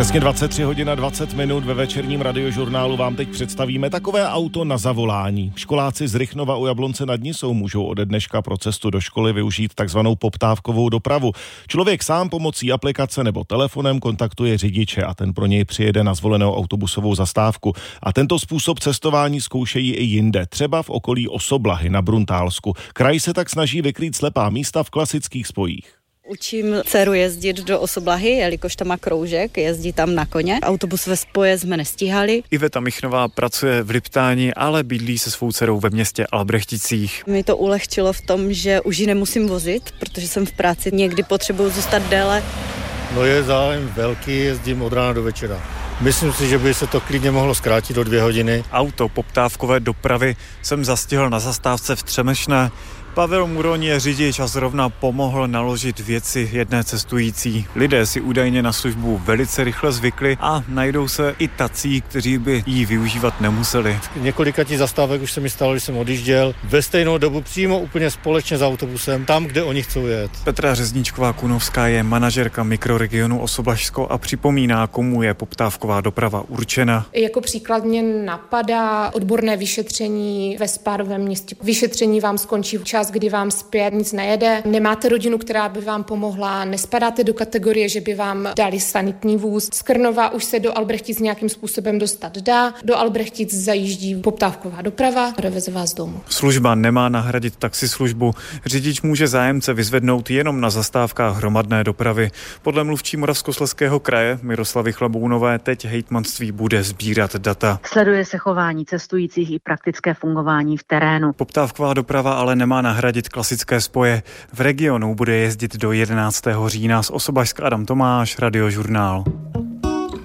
Přesně 23 hodin a 20 minut ve večerním radiožurnálu vám teď představíme takové auto na zavolání. Školáci z Rychnova u Jablonce nad Nisou můžou ode dneška pro cestu do školy využít takzvanou poptávkovou dopravu. Člověk sám pomocí aplikace nebo telefonem kontaktuje řidiče a ten pro něj přijede na zvolenou autobusovou zastávku. A tento způsob cestování zkoušejí i jinde, třeba v okolí Osoblahy na Bruntálsku. Kraj se tak snaží vykrýt slepá místa v klasických spojích. Učím dceru jezdit do Osoblahy, jelikož tam má kroužek, jezdí tam na koně. Autobusové spoje jsme nestíhali. Iveta Michnová pracuje v Liptáni, ale bydlí se svou dcerou ve městě Albrechticích. Mi to ulehčilo v tom, že už ji nemusím vozit, protože jsem v práci, někdy potřebuji zůstat déle. No je zájem velký, jezdím od rána do večera. Myslím si, že by se to klidně mohlo zkrátit do 2 hodiny. Auto poptávkové dopravy jsem zastihl na zastávce v Třemešné. Pavel Muroň je řidič a zrovna pomohl naložit věci jedné cestující. Lidé si údajně na službu velice rychle zvykli a najdou se i tací, kteří by ji využívat nemuseli. Několika zastávek už se mi stalo, když jsem odjížděl ve stejnou dobu přímo úplně společně s autobusem, tam, kde oni chcou jet. Petra Řezničková-Kunovská je manažerka mikroregionu Osoblažsko a připomíná, komu je poptávková doprava určena. Jako příklad mě napadá odborné vyšetření ve spádovém městě. Vyšetření vám skončí včas, kdy vám zpět nic nejede, nemáte rodinu, která by vám pomohla, nespadáte do kategorie, že by vám dali sanitní vůz. Z Krnova už se do Albrechtic nějakým způsobem dostat dá. Do Albrechtic zajíždí poptávková doprava a doveze vás domů. Služba nemá nahradit taxislužbu. Řidič může zájemce vyzvednout jenom na zastávkách hromadné dopravy. Podle mluvčí Moravskoslezského kraje Miroslavy Chlabounové teď hejtmanství bude sbírat data. Sleduje se chování cestujících i praktické fungování v terénu. Poptávková doprava ale nemá nahradit klasické spoje. V regionu bude jezdit do 11. října. Z Osoblažska Adam Tomáš, Radiožurnál.